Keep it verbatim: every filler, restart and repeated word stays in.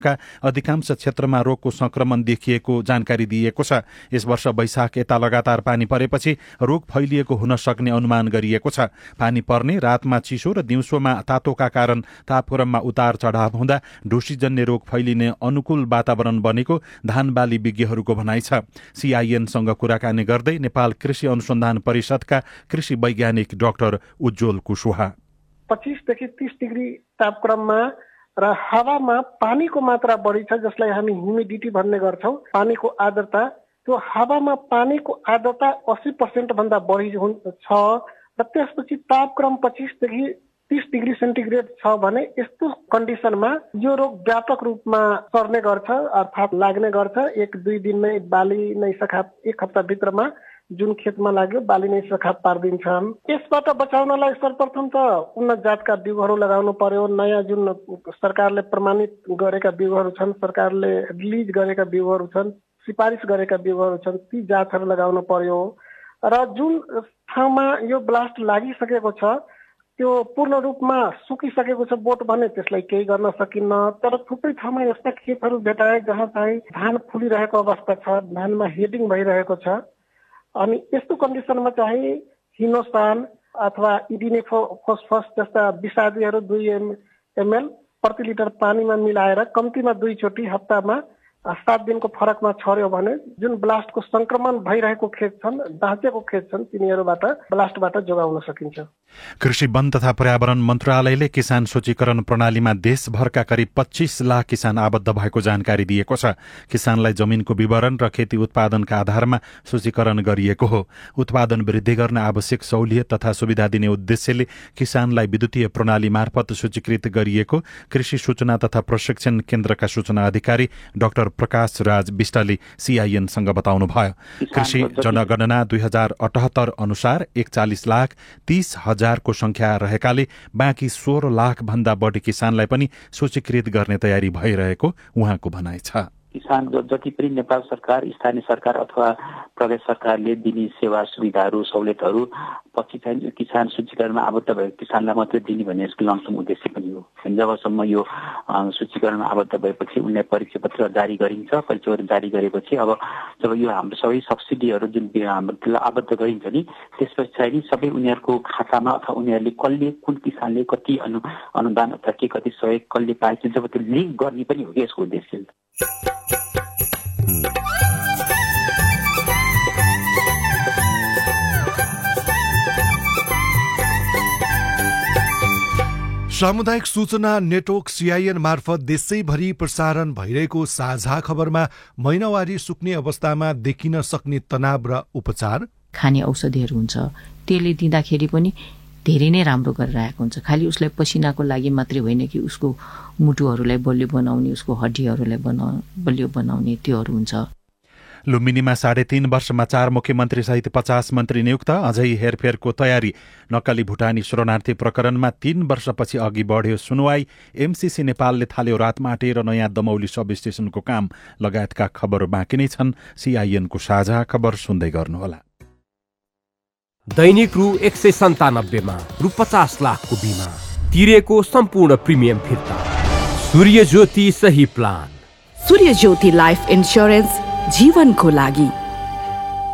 का अधिकांश क्षेत्रमा रोगको संक्रमण देखिएको जानकारी दिएको छ। यस वर्ष वैशाख यता लगातार पानी परेपछि रोग फैलिएको हुन सक्ने अनुमान गरिएको छ। पानी पर्ने, रातमा चिसो र दिउँसोमा तातोका कारण तापक्रममा उतार चढाव हुँदा ढुसीजन्य रोग फैलिने अनुकूल वातावरण बनेको धान बाली विज्ञहरूको भनाइ छ। सीआईएनसँग कुराकानी गर्दै नेपाल कृषि अनुसन्धान परिषदका कृषि वैज्ञानिक डाक्टर उज्जवल कुशवाहा, पच्चीसदेखि तीस डिग्री तापक्रममा र हावामा पानीको मात्रा बढी छ, जसलाई हामी ह्युमिडिटी भन्ने गर्छौँ, पानीको आर्द्रता। त्यो हावामा पानीको आर्द्रता अस्सी पर्सेन्ट भन्दा बढी छ र त्यसपछि तापक्रम पच्चीसदेखि तीस डिग्री सेन्टिग्रेड छ भने यस्तो कन्डिसनमा यो रोग व्यापक रूपमा सर्ने गर्छ अर्थात् लाग्ने गर्छ। एक दुई दिनमै बाली नै सखा एक हप्ताभित्रमा जुन खेतमा लाग्यो बाली नै सखा पारिदिन्छन्। यसबाट बचाउनलाई सर्वप्रथम त उन्नत जातका बिउहरू लगाउनु पर्यो। नयाँ जुन सरकारले प्रमाणित गरेका बिउहरू छन्, सरकारले रिलिज गरेका बिउहरू छन्, सिफारिस गरेका बिउहरू छन्, ती जातहरू लगाउनु पर्यो। र जुन ठाउँमा यो ब्लास्ट लागिसकेको छ त्यो पूर्ण रूपमा सुकिसकेको छ बोट भने त्यसलाई केही गर्न सकिन्न। तर थुप्रै ठाउँमा यस्ता खेतहरू भेटाए जहाँ चाहिँ धान फुलिरहेको अवस्था छ, धानमा हेडिङ भइरहेको छ। अनि यस्तो कन्डिसनमा चाहिँ हिनोसान अथवा इडिनेफोस्फस जस्ता विषादीहरू दुई एमएल प्रति लिटर पानीमा मिलाएर कम्तीमा दुईचोटि हप्तामा सात दिनको फरकमा छर्यो भने जुन ब्लास्टको संक्रमण भइरहेको खेत छन्, दाँचेको खेत छन्, तिनीहरूबाट ब्लास्टबाट जोगाउन सकिन्छ। कृषि वन तथा पर्यावरण मन्त्रालयले किसान सूचीकरण प्रणालीमा देशभरका करिब पच्चीस लाख किसान आबद्ध भएको जानकारी दिएको छ। किसानलाई जमिनको विवरण र खेती उत्पादनका आधारमा सूचीकरण गरिएको हो। उत्पादन वृद्धि गर्न आवश्यक सहुलियत तथा सुविधा दिने उद्देश्यले किसानलाई विद्युतीय प्रणाली मार्फत सूचीकृत गरिएको कृषि सूचना तथा प्रशिक्षण केन्द्रका सूचना अधिकारी डाक्टर प्रकाश राज विष्टले सीआईएनसँग बताउनुभयो। कृषि जनगणना दुई हजार अठहत्तर अनुसार एकचालिस लाख तीस हजारको संख्या रहेकाले बाँकी सोह्र लाख भन्दा बढी किसानलाई पनि सूचीकृत गर्ने तयारी भइरहेको उहाँको भनाइ छ। किसान जति पनि नेपाल सरकार, स्थानीय सरकार अथवा प्रदेश सरकारले दिने सेवा सुविधाहरू सहुलियतहरू पछि चाहिँ किसान सूचीकरणमा आबद्ध भएको किसानलाई मात्रै दिने भन्ने यसको लमसम उद्देश्य पनि हो। जबसम्म यो सूचीकरणमा आबद्ध भएपछि उनलाई परिचय पत्र जारी गरिन्छ। परिचय पत्र जारी गरेपछि अब जब यो हाम्रो सबै सब्सिडीहरू जुन हाम्रो आबद्ध गरिन्छ नि त्यसपछि चाहिँ सबै उनीहरूको खातामा अथवा उनीहरूले कसले कुन किसानले कति अनु अनुदान अथवा के कति सहयोग कसले पाएछ जब त्यो लिङ्क गर्ने पनि हो कि यसको उद्देश्य। सामुदायिक सूचना नेटवर्क सीआईएन मार्फत देशैभरि प्रसारण भइरहेको साझा खबरमा महिनावारी सुक्ने अवस्थामा देखिन सक्ने तनाव र उपचार, खाने औषधिहरू हुन्छ, त्यसले दिँदाखेरि पनि धेरै नै राम्रो गरेर आएको हुन्छ। खालि उसलाई पसिनाको लागि मात्रै होइन कि उसको मुटुहरूलाई बलियो बनाउने, उसको हड्डीहरूलाई बना बलियो बनाउने त्योहरू हुन्छ। लुम्बिनीमा साढे तीन वर्षमा चार मुख्यमन्त्री सहित पचास मन्त्री नियुक्त, अझै हेरफेरको तयारी। नक्कली भुटानी शरणार्थी प्रकरणमा तीन वर्षपछि अघि बढ्यो सुनवाई। एमसीसी नेपालले थाल्यो रातमाटे र नयाँ दमौली सब स्टेशनको काम लगायतका खबर बाँकी नै छन्। सीआईएनको साझा खबर सुन्दै गर्नुहोला। दैनिक रु एक सय सन्तानब्बेमा रु पचास लाखको बिमा तिरेको सम्पूर्ण प्रिमियम फिर्ता। सूर्य ज्योति सही प्लान। सूर्य ज्योति लाइफ इन्स्योरेन्स जीवनको लागि।